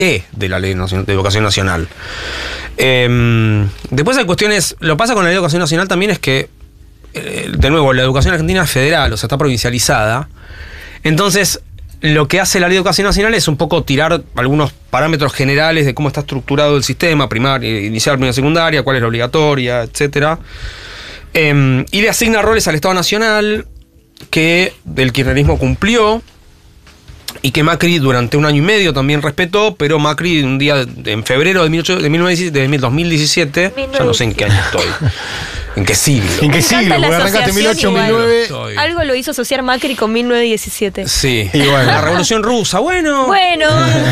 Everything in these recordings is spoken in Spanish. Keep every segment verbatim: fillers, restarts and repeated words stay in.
E de la Ley de Educación Nacional. Eh, después hay cuestiones, lo que pasa con la Ley de Educación Nacional también es que, eh, de nuevo, la educación argentina es federal, o sea, está provincializada. Entonces, lo que hace la Ley de Educación Nacional es un poco tirar algunos parámetros generales de cómo está estructurado el sistema, primaria, inicial, primaria, secundaria, cuál es la obligatoria, etcétera. Eh, y le asigna roles al Estado Nacional que del kirchnerismo cumplió y que Macri durante un año y medio también respetó, pero Macri un día en febrero de, dos mil diecisiete, ya no sé en qué año estoy. ¿En qué siglo? ¿En qué siglo? Porque arrancaste en mil ochocientos, mil nueve. Algo lo hizo asociar Macri con mil novecientos diecisiete. Sí. Y bueno, la Revolución Rusa, bueno. Bueno.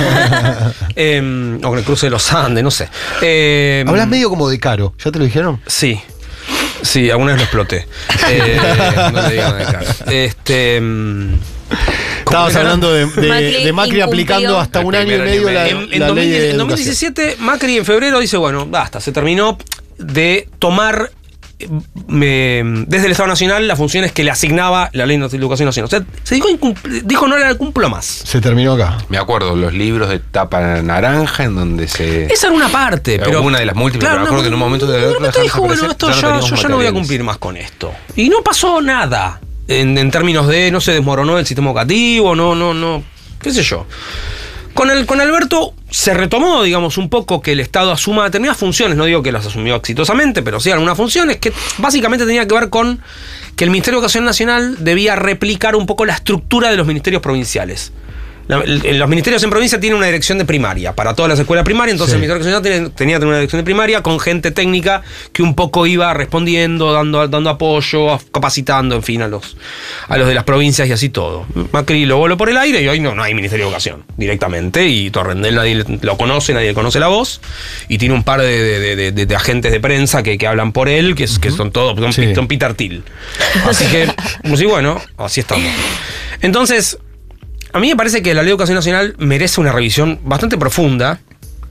eh, o con el cruce de los Andes, no sé. Eh, Hablas medio como de Caro, ¿ya te lo dijeron? Sí. Sí, alguna vez lo exploté. Eh, no te digan de Caro. Este. Estabas hablando de, de Macri, de Macri aplicando hasta un año y medio la, en, en la dos mil, ley de En dos mil diecisiete, Macri en febrero dice, bueno, basta, se terminó de tomar me, desde el Estado Nacional las funciones que le asignaba la Ley de Educación Nacional. O sea, se dijo, dijo no la cumplo más. Se terminó acá. Me acuerdo, los libros de tapa naranja en donde se... Esa era una parte, pero... Una de las múltiples, claro, pero me acuerdo que en un momento de... De repente dijo, bueno, esto ya, ya yo ya no voy a cumplir más con esto. Y no pasó nada. En, en términos de, no se desmoronó el sistema educativo, no, no, no, qué sé yo. Con, el, con Alberto se retomó, digamos, un poco que el Estado asuma determinadas funciones, no digo que las asumió exitosamente, pero sí algunas funciones que básicamente tenía que ver con que el Ministerio de Educación Nacional debía replicar un poco la estructura de los ministerios provinciales. La, el, los ministerios en provincia tienen una dirección de primaria para todas las escuelas primarias, entonces sí. El Ministerio de Educación Nacional tenía que tener una dirección de primaria con gente técnica que un poco iba respondiendo, dando, dando apoyo, capacitando, en fin, a los, a los de las provincias y así todo. Macri lo voló por el aire y hoy no, no hay Ministerio de Educación directamente, y Torrendel nadie lo conoce, nadie le conoce la voz, y tiene un par de, de, de, de, de agentes de prensa que, que hablan por él, que, uh-huh. que son todos, son, sí. son Peter Thiel. Así que, pues, y bueno, así estamos. Entonces... A mí me parece que la Ley de Educación Nacional merece una revisión bastante profunda,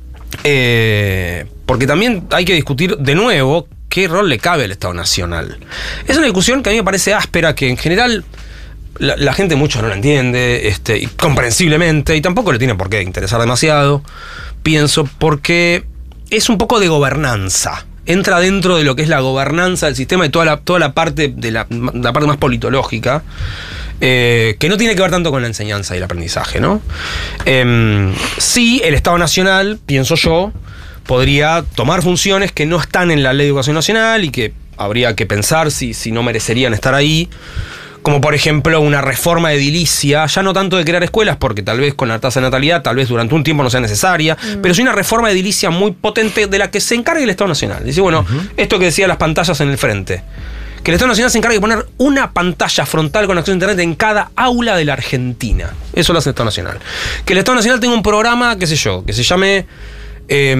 eh, porque también hay que discutir de nuevo qué rol le cabe al Estado Nacional. Es una discusión que a mí me parece áspera, que en general la, la gente mucho no la entiende, este, y comprensiblemente, y tampoco le tiene por qué interesar demasiado, pienso, porque es un poco de gobernanza. Entra dentro de lo que es la gobernanza del sistema y toda la, toda la parte de la, la parte más politológica. Eh, que no tiene que ver tanto con la enseñanza y el aprendizaje, ¿no? Eh, sí, el Estado Nacional, pienso yo, podría tomar funciones que no están en la Ley de Educación Nacional y que habría que pensar si, si no merecerían estar ahí, como por ejemplo una reforma edilicia, ya no tanto de crear escuelas, porque tal vez con la tasa de natalidad, tal vez durante un tiempo no sea necesaria, mm. pero sí una reforma edilicia muy potente de la que se encargue el Estado Nacional. Dice, bueno, uh-huh. esto que decía las pantallas en el frente. Que el Estado Nacional se encargue de poner una pantalla frontal con acceso a Internet en cada aula de la Argentina. Eso lo hace el Estado Nacional. Que el Estado Nacional tenga un programa, qué sé yo, que se llame eh,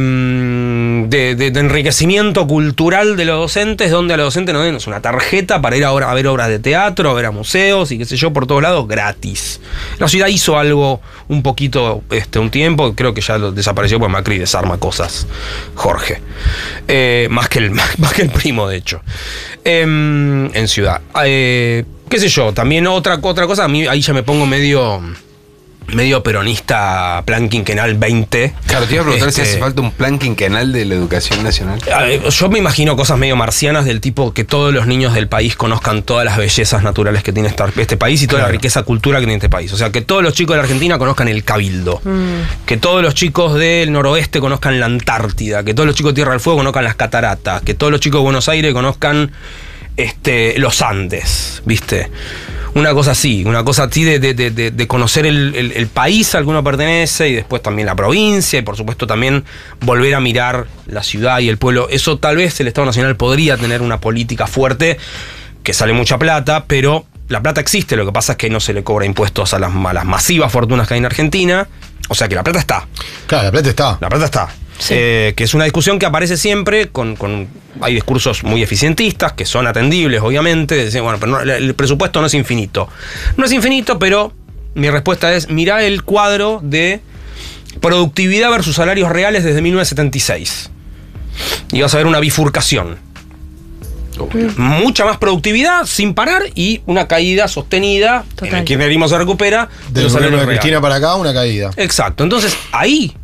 de, de, de enriquecimiento cultural de los docentes, donde a los docentes nos den una tarjeta para ir a, a ver obras de teatro, a ver a museos y qué sé yo, por todos lados, gratis. La ciudad hizo algo un poquito, este, un tiempo, creo que ya lo desapareció porque Macri desarma cosas, Jorge. Eh, más, que el, más, más que el primo, de hecho. Eh, en ciudad. Eh, qué sé yo, también otra, otra cosa, a mí ahí ya me pongo medio... medio peronista, plan quinquenal veinte. Claro, te iba a preguntar este, si hace falta un plan quinquenal de la educación nacional. Yo me imagino cosas medio marcianas del tipo que todos los niños del país conozcan todas las bellezas naturales que tiene este país y toda claro. la riqueza cultural que tiene este país. O sea, que todos los chicos de la Argentina conozcan el Cabildo, mm. que todos los chicos del noroeste conozcan la Antártida, que todos los chicos de Tierra del Fuego conozcan las cataratas, que todos los chicos de Buenos Aires conozcan este, los Andes, ¿viste? Una cosa así, una cosa así de, de, de, de conocer el, el, el país al que uno pertenece y después también la provincia y por supuesto también volver a mirar la ciudad y el pueblo. Eso tal vez el Estado Nacional podría tener una política fuerte, que sale mucha plata, pero la plata existe, lo que pasa es que no se le cobra impuestos a las, a las masivas fortunas que hay en Argentina, o sea que la plata está. Claro, la plata está. La plata está. Sí. Eh, que es una discusión que aparece siempre con, con hay discursos muy eficientistas que son atendibles, obviamente, decir, bueno, pero no, el presupuesto no es infinito. No es infinito, pero mi respuesta es, mirá el cuadro de productividad versus salarios reales desde mil novecientos setenta y seis. Y vas a ver una bifurcación. Okay. Mucha más productividad sin parar y una caída sostenida. Total. En el kirchnerismo se recupera de los salarios de Cristina para acá, una caída. Exacto. Entonces, ahí